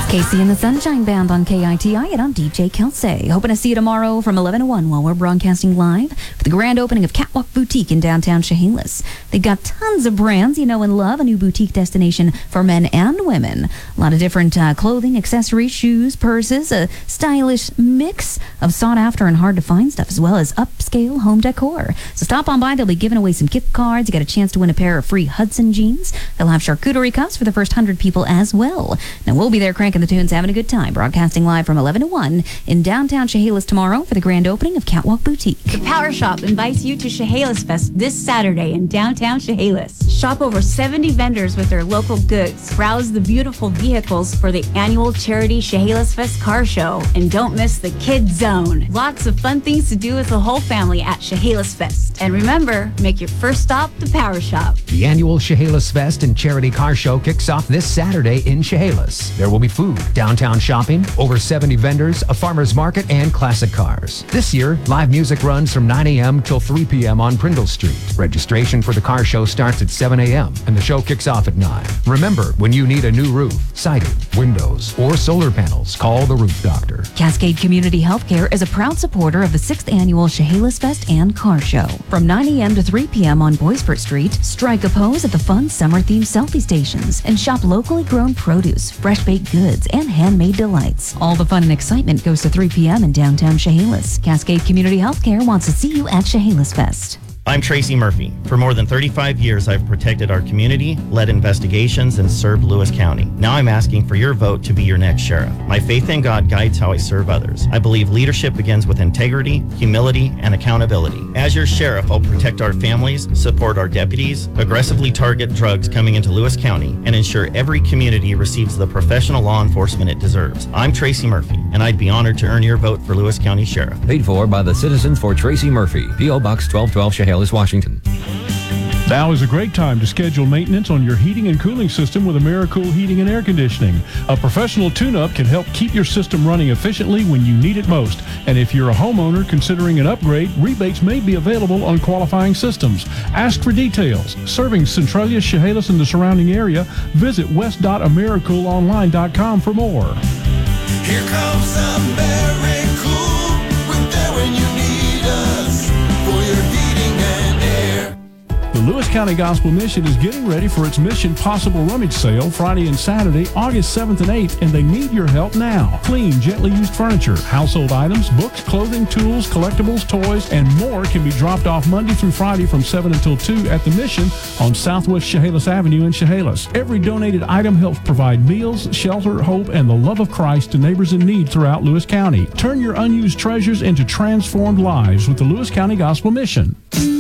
Casey and the Sunshine Band on KITI, and I'm DJ Kelsey. Hoping to see you tomorrow from 11 to 1 while we're broadcasting live for the grand opening of Catwalk Boutique in downtown Chehalis. They've got tons of brands you know and love, a new boutique destination for men and women. A lot of different clothing, accessories, shoes, purses, a stylish mix of sought-after and hard-to-find stuff, as well as upscale home decor. So stop on by. They'll be giving away some gift cards. You got a chance to win a pair of free Hudson jeans. They'll have charcuterie cups for the first 100 people as well. Now, we'll be there cranking the tunes, having a good time, broadcasting live from 11 to 1 in downtown Chehalis tomorrow for the grand opening of Catwalk Boutique. The Power Shop invites you to Chehalis Fest this Saturday in downtown Chehalis. Shop over 70 vendors with their local goods. Browse the beautiful vehicles for the annual charity Chehalis Fest car show. And don't miss the Kids Zone. Lots of fun things to do with the whole family at Chehalis Fest. And remember, make your first stop the Power Shop. The annual Chehalis Fest and Charity Car Show kicks off this Saturday in Chehalis. There will be food, downtown shopping, over 70 vendors, a farmer's market, and classic cars. This year, live music runs from 9 a.m. till 3 p.m. on Prindle Street. Registration for the car show starts at 7 a.m. and the show kicks off at 9. Remember, when you need a new roof, siding, windows, or solar panels, call the Roof Doctor. Cascade Community Healthcare is a proud supporter of the 6th annual Chehalis Fest and Car Show. From 9 a.m. to 3 p.m. on Boysport Street, strike a pose at the fun summer-themed selfie stations and shop locally grown produce, fresh-baked goods, and handmade delights. All the fun and excitement goes to 3 p.m. in downtown Chehalis. Cascade Community Healthcare wants to see you at Chehalis Fest. I'm Tracy Murphy. For more than 35 years, I've protected our community, led investigations, and served Lewis County. Now I'm asking for your vote to be your next sheriff. My faith in God guides how I serve others. I believe leadership begins with integrity, humility, and accountability. As your sheriff, I'll protect our families, support our deputies, aggressively target drugs coming into Lewis County, and ensure every community receives the professional law enforcement it deserves. I'm Tracy Murphy, and I'd be honored to earn your vote for Lewis County Sheriff. Paid for by the Citizens for Tracy Murphy, P.O. Box 1212, Chehalis, Washington. Now is a great time to schedule maintenance on your heating and cooling system with AmeriCool Heating and Air Conditioning. A professional tune-up can help keep your system running efficiently when you need it most. And if you're a homeowner considering an upgrade, rebates may be available on qualifying systems. Ask for details. Serving Centralia, Chehalis, and the surrounding area, visit west.americoolonline.com for more. Here comes AmeriCool. We're there when you need us for your heating and air. The Lewis County Gospel Mission is getting ready for its Mission Possible Rummage Sale Friday and Saturday, August 7th and 8th, and they need your help now. Clean, gently used furniture, household items, books, clothing, tools, collectibles, toys, and more can be dropped off Monday through Friday from 7 until 2 at the Mission on Southwest Chehalis Avenue in Chehalis. Every donated item helps provide meals, shelter, hope, and the love of Christ to neighbors in need throughout Lewis County. Turn your unused treasures into transformed lives with the Lewis County Gospel Mission.